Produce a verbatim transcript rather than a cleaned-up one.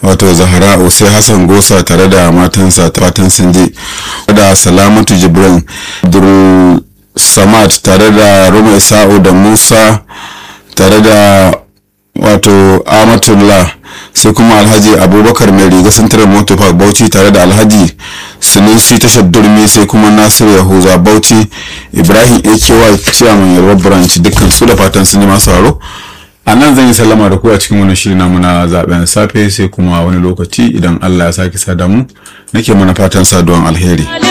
wato Zahra'u, sai Hassan Gosa tare da matansa fatan sun je, da Salamatu Jibrin, Abdul Samad tare da Ruma Isa'u da Musa tare da wato Amatullah, sai kuma Alhaji Abubakar mai riga Central Motor Park Bauchi tare da Alhaji Sunusi tashar Durmi, sai kuma Nasir Yahuza Bauchi, Ibrahim A K Y Chairman Yarwa Branch, dukkan su da fatan sun yi masu haro. A nan zan yi sallama da ku a cikin wannan shiri namu na zaben safe, sai kuma wani lokaci idan Allah ya sake sada mu, nake mana fatan saduwan alheri.